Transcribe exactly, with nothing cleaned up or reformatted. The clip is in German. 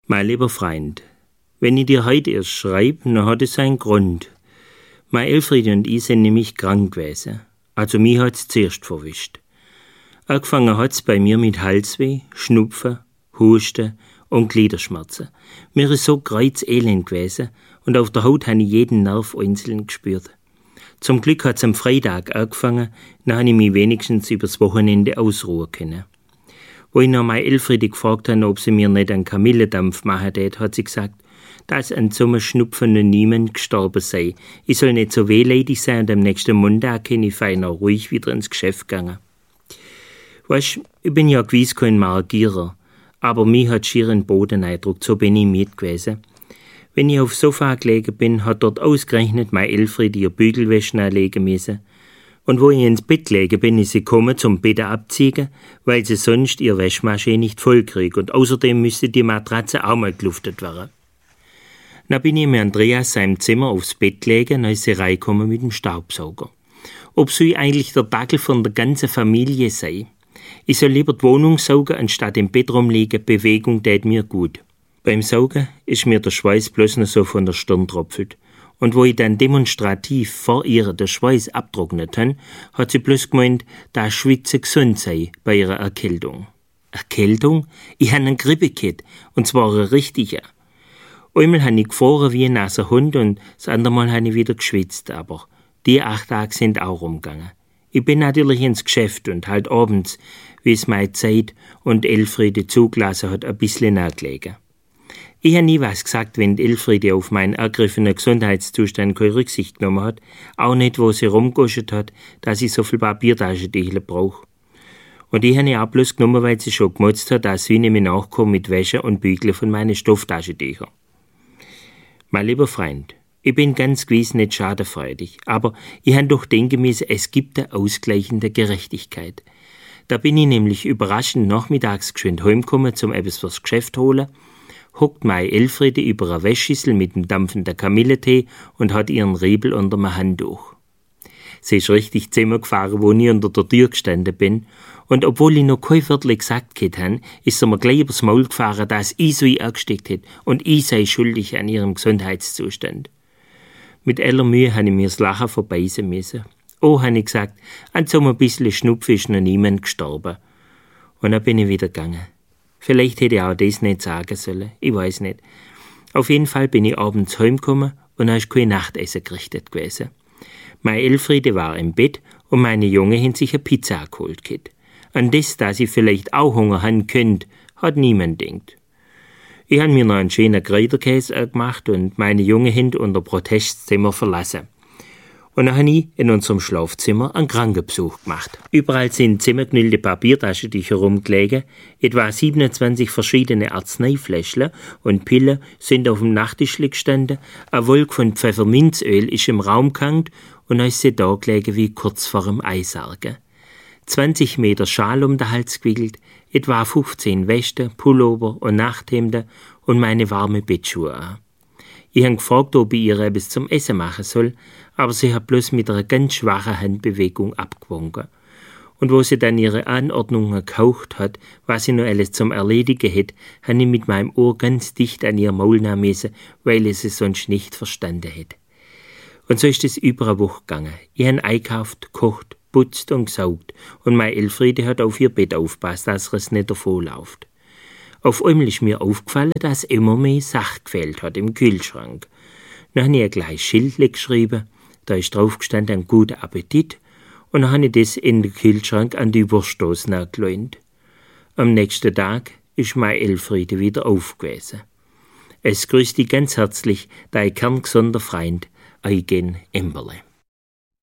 Mein lieber Freund, wenn ich dir heute erst schreibe, dann hat es einen Grund. Mein Elfriede und ich sind nämlich krank gewesen. Also mich hat's zuerst verwischt. Angefangen hat's bei mir mit Halsweh, Schnupfen, Husten und Gliederschmerzen. Mir ist so kreuzelend gewesen und auf der Haut habe ich jeden Nerv einzeln gespürt. Zum Glück hat's am Freitag angefangen, dann habe ich mich wenigstens übers Wochenende ausruhen können. Wo ich noch meine Elfriede gefragt habe, ob sie mir nicht einen Kamillendampf machen tät, hat sie gesagt, dass an so einem Schnupfen noch niemand gestorben sei. Ich soll nicht so wehleidig sein und am nächsten Montag kann ich feiner ruhig wieder ins Geschäft gegangen. Weißt, ich bin ja gewiss kein Markierer, aber mich hat schier einen Boden eindruckt, so bin ich mit gewesen. Wenn ich aufs Sofa gelegen bin, hat dort ausgerechnet meine Elfriede ihr Bügelwäschen anlegen müssen. Und wo ich ins Bett gelegen bin, ist sie gekommen zum Bett abziehen, weil sie sonst ihr Wäschmaschine nicht voll kriegt. Und außerdem müsste die Matratze auch mal geluftet werden. Dann bin ich mit Andreas seinem Zimmer aufs Bett gelegen, dann ist sie reingekommen mit dem Staubsauger. Ob sie eigentlich der Dackel von der ganzen Familie sei. Ich soll lieber die Wohnung saugen, anstatt im Bett rumliegen. Bewegung tät mir gut. Beim Saugen ist mir der Schweiß bloß noch so von der Stirn tropfelt. Und wo ich dann demonstrativ vor ihr den Schweiß abtrocknet habe, hat sie bloß gemeint, dass Schwitzen gesund sei bei ihrer Erkältung. Erkältung? Ich habe einen Grippe gehabt, und zwar eine richtige. Einmal habe ich gefroren wie ein nasser Hund und das andere Mal habe ich wieder geschwitzt, aber die acht Tage sind auch rumgegangen. Ich bin natürlich ins Geschäft und halt abends, wie es meine Zeit und Elfriede zugelassen hat, ein bisschen nachgelegen. Ich habe nie was gesagt, wenn Elfriede auf meinen ergriffenen Gesundheitszustand keine Rücksicht genommen hat, auch nicht, wo sie rumgegoschert hat, dass ich so viel Papiertaschentücher brauche. Und ich habe ich auch bloß genommen, weil sie schon gemotzt hat, dass sie nämlich nachkommen mit Wäsche und Bügeln von meinen Stofftaschentüchern. Mein lieber Freund, ich bin ganz gewiss nicht schadenfreudig, aber ich habe doch denken müssen, es gibt eine ausgleichende Gerechtigkeit. Da bin ich nämlich überraschend nachmittags geschwind heimgekommen, zum etwas fürs Geschäft holen, hockt meine Elfriede über eine Wäschschüssel mit dem dampfenden Kamillentee und hat ihren Riebel unter dem Handtuch. Sie ist richtig Zimmer gefahren, wo ich unter der Tür gestanden bin, und obwohl ich noch kein Viertel gesagt habe, ist sie mir gleich übers Maul gefahren, dass ich so angesteckt hätte und ich sei schuldig an ihrem Gesundheitszustand. Mit aller Mühe habe ich mir das Lachen verbeißen müssen. Oh, habe ich gesagt, an so einem bisschen Schnupfen ist noch niemand gestorben. Und dann bin ich wieder gegangen. Vielleicht hätte ich auch das nicht sagen sollen, ich weiß nicht. Auf jeden Fall bin ich abends heimgekommen und da ist kein Nachtessen gerichtet gewesen. Meine Elfriede war im Bett und meine Junge haben sich eine Pizza geholt gehabt. An das, dass ich vielleicht auch Hunger haben könnte, hat niemand gedacht. Ich habe mir noch einen schönen Kräuterkäse gemacht und meine Junge haben unser Protestzimmer verlassen. Und dann habe ich in unserem Schlafzimmer einen Krankenbesuch gemacht. Überall sind zusammengeknüllte Papiertaschentücher rumgelegen, etwa siebenundzwanzig verschiedene Arzneifläschchen und Pillen sind auf dem Nachttisch gestanden, eine Wolke von Pfefferminzöl ist im Raum gehangen und dann ist sie da gelegen wie kurz vor dem Eisargen. zwanzig Meter Schal um den Hals gewickelt, etwa fünfzehn Westen, Pullover und Nachthemden und meine warme Bettschuhe an. Ich habe gefragt, ob ich ihr etwas zum Essen machen soll, aber sie hat bloß mit einer ganz schwachen Handbewegung abgewunken. Und wo sie dann ihre Anordnungen gehaucht hat, was sie noch alles zum Erledigen hätte, habe ich mit meinem Ohr ganz dicht an ihr Maul nehmen müssen, weil ich es sonst nicht verstanden hätte. Und so ist es über eine Woche gegangen. Ich habe eingekauft, gekocht, putzt und gesaugt und meine Elfriede hat auf ihr Bett aufgepasst, dass es nicht davonläuft. Auf einmal ist mir aufgefallen, dass immer mehr Sache gefehlt hat im Kühlschrank. Dann habe ich ein kleines Schild geschrieben, da ist drauf gestanden, guten Appetit, und dann habe ich das in den Kühlschrank an die Wurstdose nachgelehnt. Am nächsten Tag ist meine Elfriede wieder aufgewesen. Es grüßt dich ganz herzlich, dein kerngesunder Freund, Eugen Emberle.